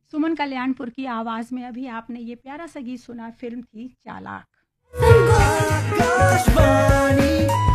सुमन कल्याणपुर की आवाज में अभी आपने ये प्यारा सा गीत सुना, फिल्म थी चालाक। आकाशवाणी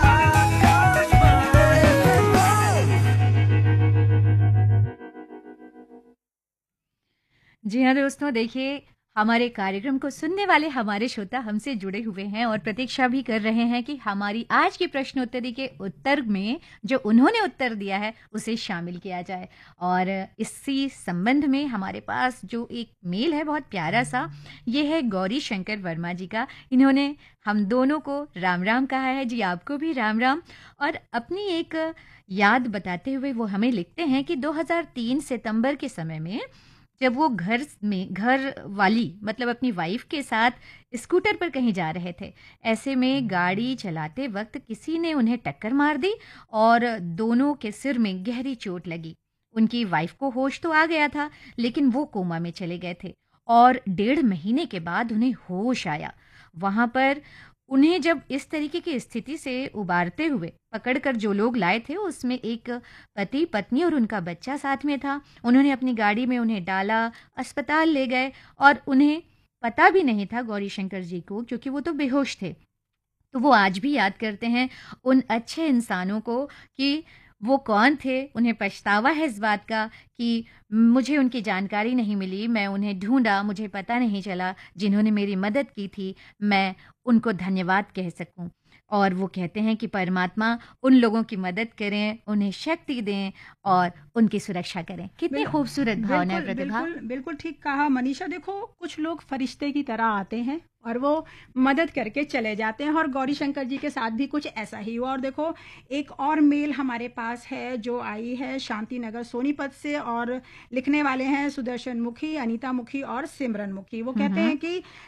जी हाँ दोस्तों, देखिए हमारे कार्यक्रम को सुनने वाले हमारे श्रोता हमसे जुड़े हुए हैं और प्रतीक्षा भी कर रहे हैं कि हमारी आज की प्रश्नोत्तरी के उत्तर में जो उन्होंने उत्तर दिया है उसे शामिल किया जाए। और इसी संबंध में हमारे पास जो एक मेल है बहुत प्यारा सा, ये है गौरी शंकर वर्मा जी का। इन्होंने हम दोनों को राम राम कहा है। जी आपको भी राम राम। और अपनी एक याद बताते हुए वो हमें लिखते हैं कि 2003 सितंबर के समय में जब वो घर वाली मतलब अपनी वाइफ के साथ स्कूटर पर कहीं जा रहे थे, ऐसे में गाड़ी चलाते वक्त किसी ने उन्हें टक्कर मार दी और दोनों के सिर में गहरी चोट लगी। उनकी वाइफ को होश तो आ गया था, लेकिन वो कोमा में चले गए थे और 1.5 महीने के बाद उन्हें होश आया। वहां पर उन्हें जब इस तरीके की स्थिति से उबारते हुए पकड़कर जो लोग लाए थे, उसमें एक पति पत्नी और उनका बच्चा साथ में था। उन्होंने अपनी गाड़ी में उन्हें डाला, अस्पताल ले गए और उन्हें पता भी नहीं था गौरी शंकर जी को, क्योंकि वो तो बेहोश थे। तो वो आज भी याद करते हैं उन अच्छे इंसानों को कि वो कौन थे। उन्हें पछतावा है इस बात का कि मुझे उनकी जानकारी नहीं मिली, मैं उन्हें ढूंढा, मुझे पता नहीं चला। जिन्होंने मेरी मदद की थी, मैं उनको धन्यवाद कह सकूं। और वो कहते हैं कि परमात्मा उन लोगों की मदद करें, उन्हें शक्ति दें और उनकी सुरक्षा करें। कितनी बिल खूबसूरत भावना है बिल्कुल, प्रतिभा। बिल्कुल, बिल्कुल ठीक कहा मनीषा। देखो, कुछ लोग फरिश्ते की तरह आते हैं और वो मदद करके चले जाते हैं, और गौरी शंकर जी के साथ भी कुछ ऐसा ही हुआ। और देखो, एक और मेल हमारे पास है जो आई है शांति नगर सोनीपत से, और लिखने वाले हैं सुदर्शन मुखी, अनीता मुखी और सिमरन मुखी। वो कहते हम्म। हैं कि